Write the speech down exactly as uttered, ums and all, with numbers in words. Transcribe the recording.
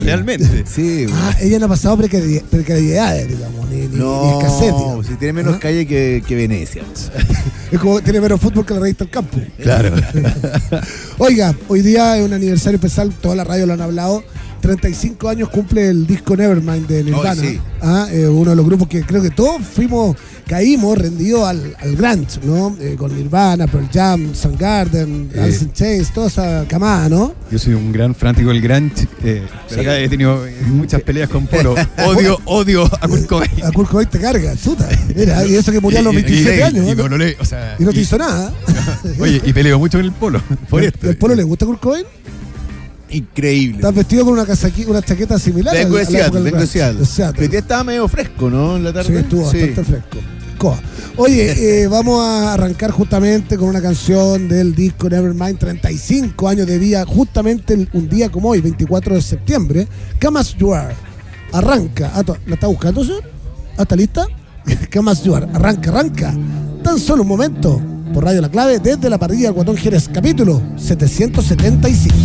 Realmente. Sí, güey. Ah, ella no ha pasado precari- precariedades, digamos, ni, ni, no, ni escasez, digamos. si tiene menos ¿Ah? calle que, que Venecia. Es como tiene menos fútbol que la revista El Campo. Claro. Oiga, hoy día es un aniversario especial, toda la radio lo han hablado. treinta y cinco años cumple el disco Nevermind de Nirvana. Oh, sí. Ah, eh, uno de los grupos que creo que todos fuimos, caímos rendidos al, al grunge, ¿no? Eh, con Nirvana, Pearl Jam, Soundgarden, Eh. Alice in Chains, toda esa camada, ¿no? Yo soy un gran fanático del grunge, eh, pero Sí. acá he tenido eh, muchas peleas con Polo. Odio, odio a Kurt Cobain. A Kurt Cobain te carga, chuta. Mira, y eso que murió a los Y- y- veintisiete y- años. Y, ¿no? no, le- o sea, Y no te y- hizo nada. Oye, y peleo mucho con el Polo. Por ¿Y esto. ¿Al Polo le gusta Kurt Cobain? Increíble. ¿Estás vestido con una, casaqui- una chaqueta similar? Vengo de a la época Seattle, del vengo de grunge? Seattle. De Seattle. Pero ya estaba medio fresco, ¿no? En la tarde. Sí, estuvo bastante fresco. Coa. Oye, eh, vamos a arrancar justamente con una canción del disco Nevermind, treinta y cinco años de vida, justamente el- un día como hoy, veinticuatro de septiembre. Come As You Are. Arranca. Ah, ¿la está buscando, señor? ¿Ah, ¿Está lista? Come As You Are. Arranca, arranca. Tan solo un momento. Por Radio La Clave, desde la parrilla del Guatón Jerez, capítulo setecientos setenta y cinco.